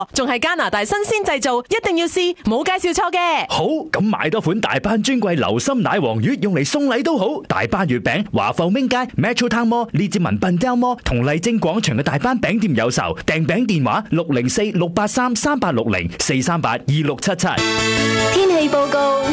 仲係加拿大新鮮製造，一定要試，冇介紹錯嘅。 好，咁買多款大班專櫃流心奶黃月用嚟送禮都好。大班月餅、華埠明街、Metro Town Mall、列治文笨雕摩同麗晶廣場嘅大班餅店有售。訂餅電話604-683-3860 438-2677。 天氣報告。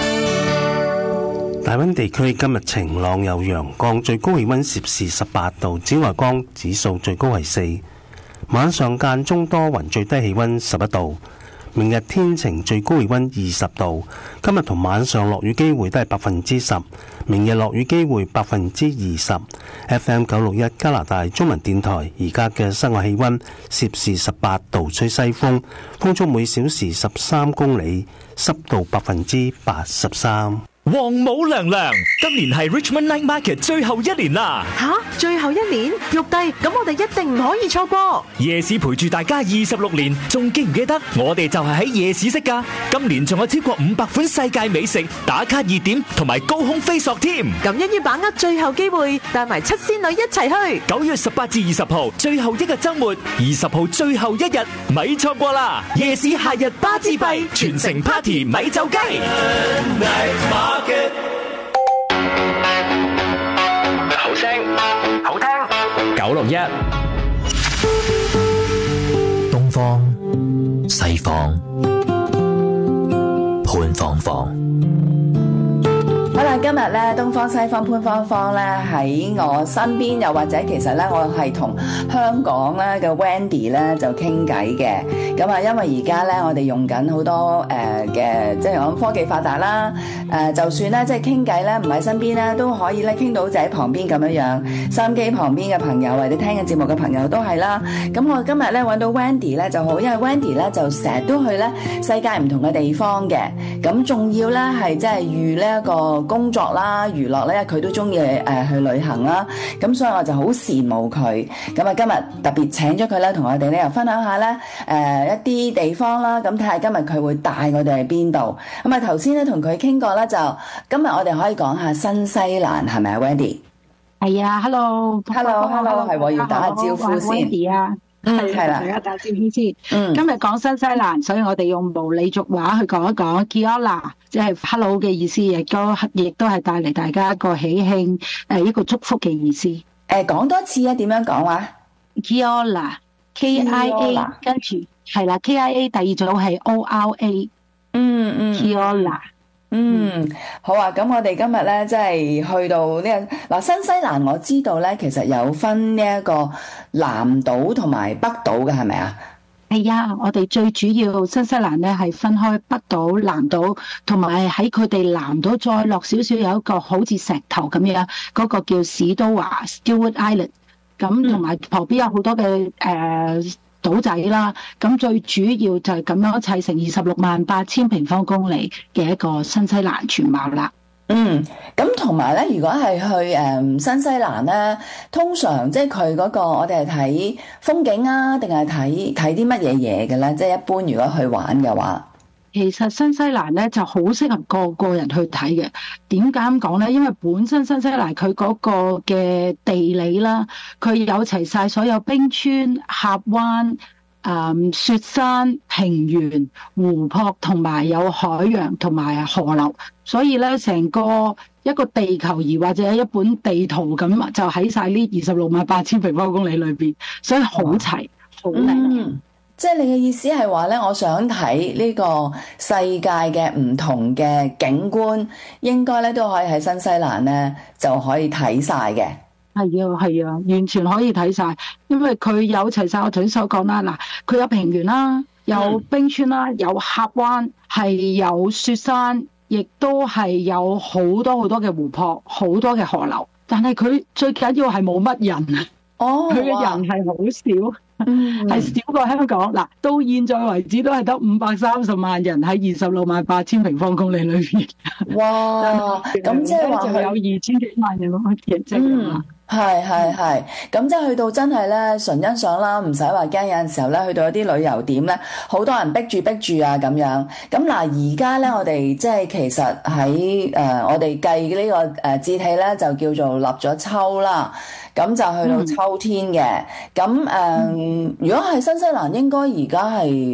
大溫地區今日晴朗有陽光，最高氣溫攝氏18度，紫外光指數最高係4。晚上間中多雲，最低氣溫11度。明日天晴，最高氣溫20度。今日同晚上落雨機會都係10%，明日落雨機會20%。FM 961加拿大中文電台而家嘅室外氣溫攝氏18度，吹西風，風速每小時13公里，濕度83%。 王母娘娘，今年係 Richmond Night Market 最後一年啦！ 吓，最後一年，玉帝，咁我哋一定唔可以錯過。 夜市陪住大家26年，仲記唔記得我哋就係喺夜市識㗎？今年仲有超過500款世界美食、打卡熱點同埋高空飛索添。 咁一於把握最後機會，帶埋七仙女一齊去。 9月18至20號，最後一個週末，20號最後一日，咪錯過啦！夜市夏日巴之閉，全城 party 咪走雞。 好聲好聽 961 東方西方潘芳芳。 好啦，今日咧東方西方潘芳芳咧喺我身邊，又或者其實咧我係同香港咧嘅 Wendy 咧就傾偈嘅。咁啊，因為而家咧我哋用緊好多嘅即係講科技發達啦，就算咧即係傾偈咧唔喺身邊咧都可以咧傾到就喺旁邊咁樣樣。收音機旁邊嘅朋友或者聽緊節目嘅朋友都係啦。咁我今日咧揾到 Wendy 咧就好，因為 Wendy 咧就成日都去咧世界唔同嘅地方嘅。咁仲要咧係即係預呢一個工作啦、娛樂咧，佢都中意去旅行啦。咁所以我就好羨慕佢。咁啊，今日特別請咗佢咧，同我哋咧又分享下咧一啲地方啦。咁睇下今日佢會帶我哋去邊度。咁啊，頭先咧同佢傾過咧，就今日我哋可以講下新西蘭係咪啊 ，Wendy？ 係啊 ，hello， 係我要打下招呼先。 Wendy 啊，係啦，大家打招呼先。今日講新西蘭，所以我哋用毛利族話去講一講 Kia， 即係 hello 嘅意思，亦都係帶嚟大家一個喜慶一個祝福嘅意思。 講多次啊，點樣講話 ？Kia，K-I-A， 跟住係啦 ，K-I-A 第二組係 O-R-A。Kia。 好啊！咁我哋今日咧，即係去到呢個嗱，新西蘭我知道咧，其實有分呢一個南島同埋北島嘅，係咪啊？ 係啊，我哋最主要新西蘭咧係分開北島、南島，同埋喺佢哋南島再落少少有一個好似石頭咁樣，嗰個叫史都華 （Stewart Island）。咁同埋旁邊有好多嘅島仔啦，咁最主要就係咁樣砌成268000平方公里嘅一個新西蘭全貌啦。 咁同埋咧，如果係去新西蘭咧，通常即係佢嗰個我哋係睇風景啊，定係睇啲乜嘢嘢嘅咧？即係一般如果去玩嘅話， 其實新西蘭咧就好適合個人去睇嘅。點解咁講咧？因為本身新西蘭佢嗰個嘅地理啦，佢有齊晒所有冰川、峽灣、雪山、平原、湖泊，同埋有海洋同埋河流，所以咧成個一個地球儀或者一本地圖咁，就喺晒呢268000平方公里裏邊，所以好齊好靚。 即係你嘅意思係話咧，我想睇呢個世界嘅唔同嘅景觀，應該咧都可以喺新西蘭咧就可以睇晒嘅。 係啊，完全可以睇晒，因為佢有齊晒我頭先所講啦。嗱，佢有平原啦，有冰川啦，有峽灣，係有雪山，亦都係有好多好多嘅湖泊，好多嘅河流。但係佢最緊要係冇乜人啊！佢嘅人係好少。係少過香港嗱，到現在為止都係得530萬人喺268000平方公里裏邊。 哇！咁即係話就有2000幾萬人咁嘅啫嘛。 係，咁即係去到真係咧純欣賞啦，唔使話驚。有陣時候咧去到一啲旅遊點咧，好多人逼住啊咁樣。咁嗱，而家咧我哋即係其實喺我哋計呢個節氣咧就叫做立咗秋啦。 咁就去到秋天嘅。咁如果係新西蘭，應該而家係